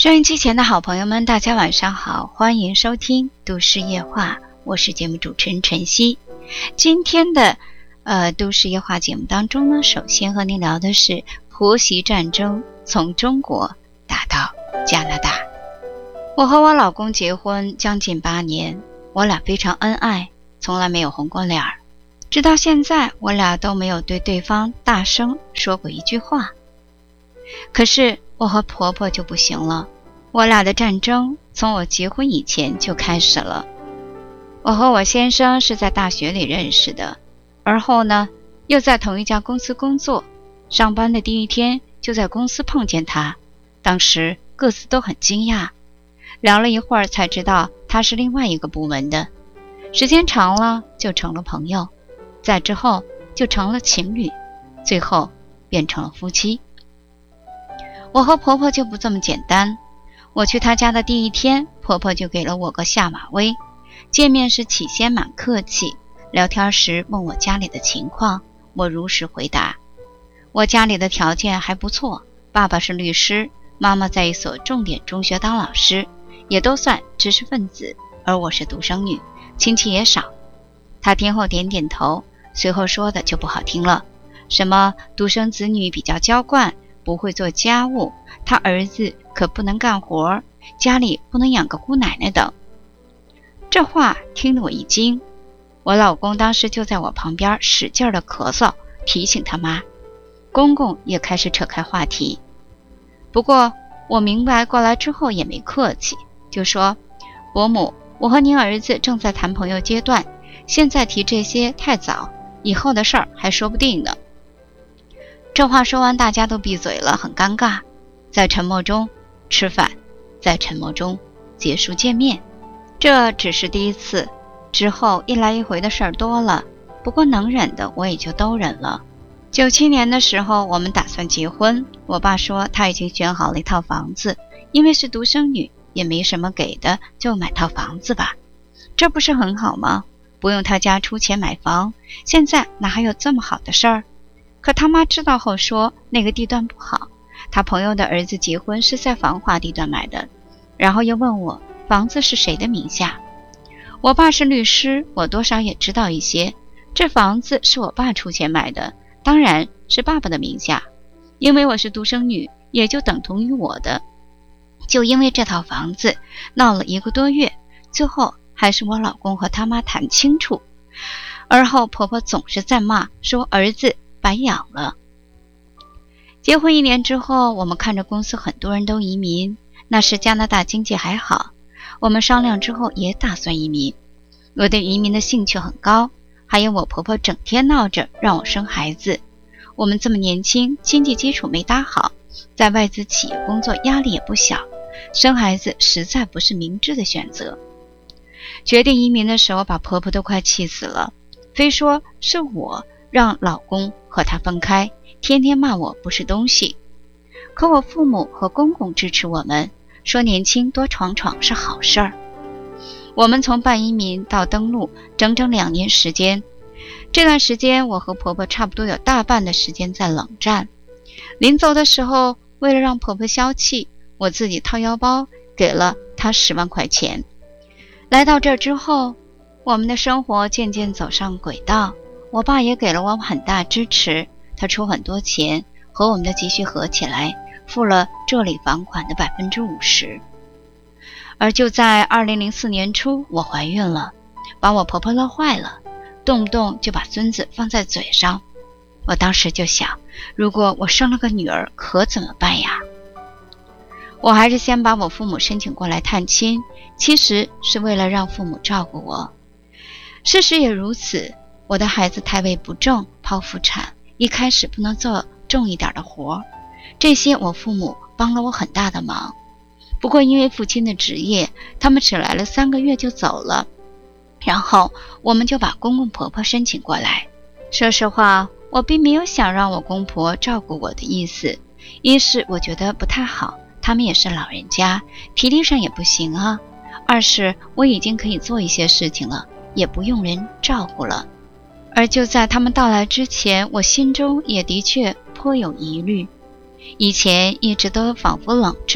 收音机前的好朋友们，大家晚上好，欢迎收听都市夜话，我是节目主持人晨曦。今天的都市夜话节目当中呢，首先和您聊的是婆媳战争从中国打到加拿大。我和我老公结婚将近8年，我俩非常恩爱，从来没有红过脸儿，直到现在我俩都没有对对方大声说过一句话。可是我和婆婆就不行了，我俩的战争从我结婚以前就开始了。我和我先生是在大学里认识的，而后呢，又在同一家公司工作，上班的第一天就在公司碰见他，当时各自都很惊讶，聊了一会儿才知道他是另外一个部门的，时间长了就成了朋友，再之后就成了情侣，最后变成了夫妻。我和婆婆就不这么简单，我去她家的第一天，婆婆就给了我个下马威。见面时起先蛮客气，聊天时问我家里的情况，我如实回答。我家里的条件还不错，爸爸是律师，妈妈在一所重点中学当老师，也都算知识分子，而我是独生女，亲戚也少。她听后点点头，随后说的就不好听了，什么独生子女比较娇惯，不会做家务，他儿子可不能干活，家里不能养个姑奶奶等。这话听得我一惊，我老公当时就在我旁边使劲的咳嗽，提醒他妈。公公也开始扯开话题，不过我明白过来之后也没客气，就说：伯母，我和您儿子正在谈朋友阶段，现在提这些太早，以后的事儿还说不定呢。这话说完，大家都闭嘴了，很尴尬，在沉默中吃饭，在沉默中结束见面。这只是第一次，之后一来一回的事儿多了，不过能忍的我也就都忍了。97年的时候，我们打算结婚，我爸说他已经选好了一套房子，因为是独生女，也没什么给的，就买套房子吧。这不是很好吗？不用他家出钱买房，现在哪还有这么好的事儿？可他妈知道后说那个地段不好，他朋友的儿子结婚是在繁华地段买的，然后又问我房子是谁的名下。我爸是律师，我多少也知道一些，这房子是我爸出钱买的，当然是爸爸的名下，因为我是独生女，也就等同于我的。就因为这套房子闹了1个多月，最后还是我老公和他妈谈清楚，而后婆婆总是在骂，说儿子白养了。结婚1年之后，我们看着公司很多人都移民，那时加拿大经济还好，我们商量之后也打算移民。我对移民的兴趣很高，还有我婆婆整天闹着让我生孩子。我们这么年轻，经济基础没打好，在外资企业工作压力也不小，生孩子实在不是明智的选择。决定移民的时候，把婆婆都快气死了，非说是我让老公和他分开，天天骂我不是东西。可我父母和公公支持我们，说年轻多闯闯是好事儿。我们从办移民到登陆整整2年时间，这段时间我和婆婆差不多有大半的时间在冷战。临走的时候，为了让婆婆消气，我自己掏腰包给了她10万块钱。来到这儿之后，我们的生活渐渐走上轨道，我爸也给了我很大支持，他出很多钱，和我们的积蓄合起来，付了这里房款的50%。而就在2004年初，我怀孕了，把我婆婆乐坏了，动不动就把孙子放在嘴上。我当时就想，如果我生了个女儿，可怎么办呀？我还是先把我父母申请过来探亲，其实是为了让父母照顾我。事实也如此，我的孩子胎位不正，剖腹产，一开始不能做重一点的活，这些我父母帮了我很大的忙。不过因为父亲的职业，他们只来了3个月就走了，然后我们就把公公婆婆申请过来。说实话，我并没有想让我公婆照顾我的意思，一是我觉得不太好，他们也是老人家，体力上也不行啊；二是我已经可以做一些事情了，也不用人照顾了。而就在他们到来之前，我心中也的确颇有疑虑。以前一直都仿佛冷战，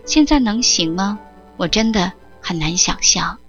现在能行吗？我真的很难想象。